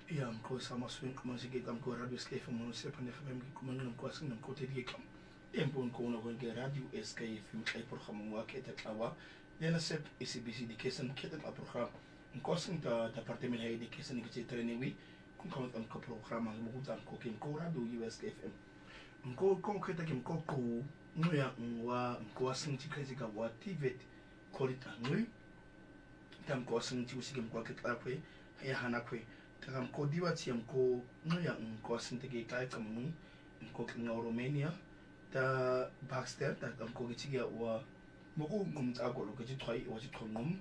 Ja, mkosi amaswing kumasikita mko radio SKFM sepan FM kumanga mkosi mkote dikam. Empo nkona kwenye radio SKFM kay program wake tatlawa. Yana sep ECBC education kitten a program. Mkosi ta departement hay education ngi training wi kun kan am ko program ang mugutan ko kin ko radio USKFM. Mko konkreta kim ko ko nguya ngwa mkosi tikezi ka wa TVET kolita ngui. Tam mkosi tiusige mkwake klapwe ya hanakwe. Takam ko diwati am ko nguya ko sintege kai kamu ko nga Romania ta Baxter ta am ko gitiga wa moko ta ko lo giti thoi wa ti thongum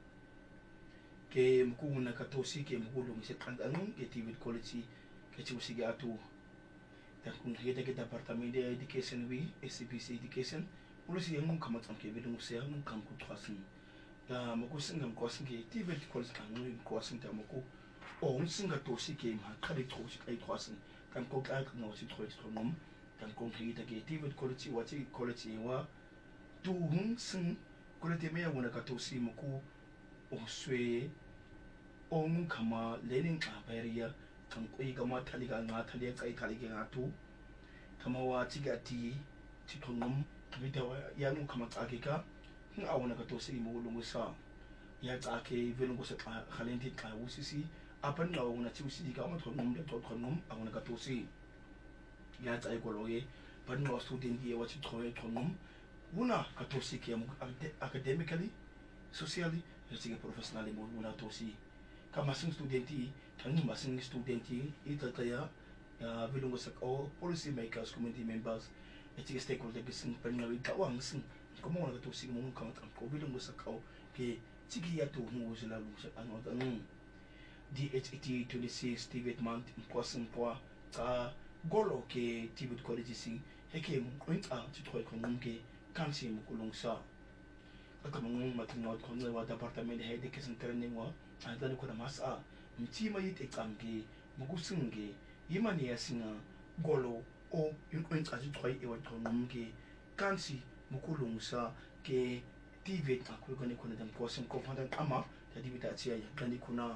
ke mko na ka tosi ke mko lo ngise kandang ke TVET quality ke ti usiga atu ta kun heta ke department de education wi SCPC education ulisi yang kamat am ke bidung se ang kam ku thwasin ta moko singam ko singe TVET quality kan ko sinta moko on singa tosi ke ma kari tosi kai thwasin kan ko ka nga wasi thoi thongum kan ko heta ke TVET quality wati quality wa tu hun sin quality me ya wona ka tosi moko o swe on kama lenin abariya kan koi kama taliga nga taliga kai taliga nga tu kama wa tigati titongum vida ya nu kama tsakika hin awona ka tosi mo lungu sa ya tsake velungu sa khalenti ka wusisi apan na wona ti usidi ka ma thongum de thongum awona ka tosi ya tsai ko loye pan no student ye wa ti thongum una ka tosi ke mo academically socially yasiga professionally mo una tosi kama sing studenti kan masing studenti ita kaya vilungo sa o policy makers community members iti stakeholder sing pangawi kawang sing como na to sing mo kan ko vilungo sa ka ke tigi ya to mo sila lu sa ano DHET 26 TVET month ko sing po ka golo ke TVET college sing heke mo ko ti to ko ke kan si mo kulong sa akamang matingot ko na department head ke sing training wa adani ko na masa mtima yite kange mugusinge yimani yasinga golo o yunkwenta azithwai ewathonumke kansi mukulungisa ke TVET akulukane khona damkosin ko fanda ama tadibitatsiya yakani kuna.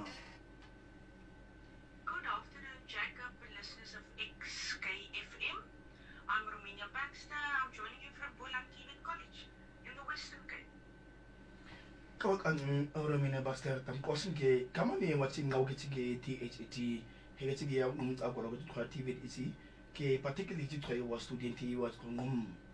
Good afternoon, Jacob and listeners of XKFM. I'm Romania Baxter. I'm joining you from Boland TVET College in the Western Cape. Kawak ang Romania Baxter tamkosin ke kamani watching ngau ke DHET hege ya agora ko TVET isi ke particularly to try was student was ngum